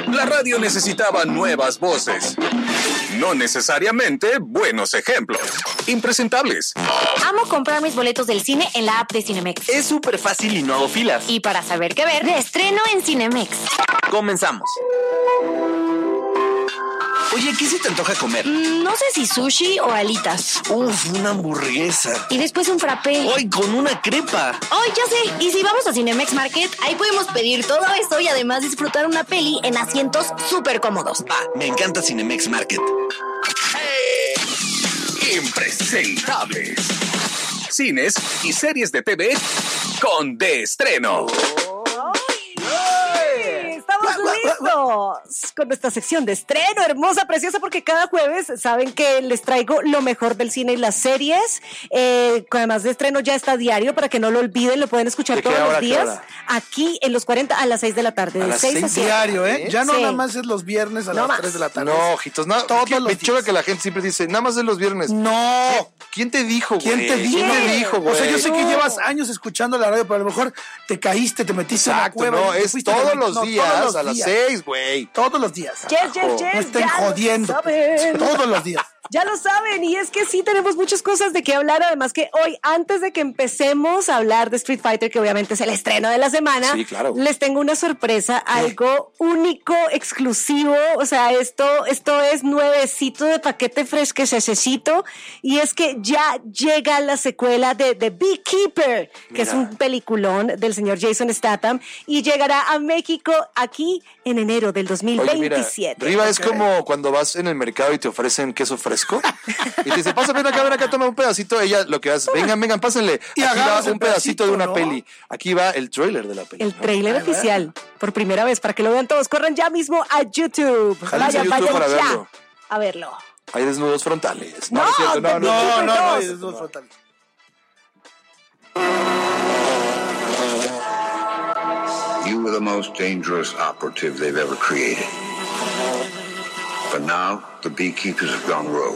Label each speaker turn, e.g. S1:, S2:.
S1: La radio necesitaba nuevas voces. No necesariamente buenos ejemplos. Impresentables.
S2: Amo comprar mis boletos del cine en la app de Cinemex.
S3: Es súper fácil y no hago filas.
S2: Y para saber qué ver, de estreno en Cinemex.
S3: Comenzamos. Oye, ¿qué se te antoja comer?
S2: No sé si sushi o alitas.
S3: Una hamburguesa.
S2: Y después un frappé.
S3: ¡Ay, con una crepa!
S2: ¡Ay, ya sé! Y si vamos a Cinemex Market, ahí podemos pedir todo eso y además disfrutar una peli en asientos súper cómodos.
S3: Me encanta Cinemex Market.
S1: Impresentables. Cines y series de TV con De Estreno.
S4: Estamos listos con nuestra sección de estreno, hermosa, preciosa, porque cada jueves saben que les traigo lo mejor del cine y las series. Además de estreno ya está diario, para que no lo olviden, lo pueden escuchar todos los días aquí en los 40 a las 6 de la tarde.
S5: A las 6 diario, ¿eh? Ya no
S4: Sí.
S5: nada más es los viernes a las 3 de la tarde.
S6: No, ojitos, no.
S5: Todos los
S6: Me
S5: días.
S6: choca que la gente siempre dice, nada más es los viernes.
S5: No.
S6: ¿Quién te dijo, güey?
S5: ¿Quién te dijo?
S6: ¿Quién te dijo, güey?
S5: O sea, yo sé que llevas años escuchando la radio, pero a lo mejor te caíste, te metiste
S6: Exacto,
S5: en la cueva.
S6: no,
S5: y te
S6: es
S5: fuiste
S6: todos
S5: a-
S6: los
S5: no,
S6: días
S5: todos los
S6: a las
S5: días.
S6: 6, güey.
S5: Todos los días.
S4: Yes,
S5: No estén
S4: ya lo
S5: jodiendo.
S4: saben.
S5: Todos los días.
S4: Ya lo saben, y es que sí tenemos muchas cosas de qué hablar, además que hoy, antes de que empecemos a hablar de Street Fighter, que obviamente es el estreno de la semana,
S6: Sí, claro.
S4: les tengo una sorpresa, algo único, exclusivo, o sea, esto es nuevecito de paquete fresquecito, y es que ya llega la secuela de The Beekeeper, que es un peliculón del señor Jason Statham, y llegará a México aquí en enero del
S6: Oye, mira,
S4: 2027.
S6: Riva es como cuando vas en el mercado y te ofrecen queso fresco y te dice, pasa, ven acá, toma un pedacito. Ella lo que hace, vengan, pásenle.
S5: Y
S6: Aquí va
S5: agarras
S6: un
S5: el
S6: pedacito de una
S5: ¿no?
S6: peli. Aquí va el trailer de la peli.
S4: El
S6: ¿no?
S4: tráiler oficial, por primera vez, para que lo vean todos. Corran ya mismo a YouTube.
S6: Jálense a YouTube para
S4: ya
S6: verlo.
S4: a verlo.
S6: Hay desnudos frontales.
S4: No,
S6: es cierto,
S4: The Beekeeper
S5: No,
S4: 2.
S5: es dos frontales.
S7: You were the most dangerous operative they've ever created. But now, the beekeepers have gone rogue.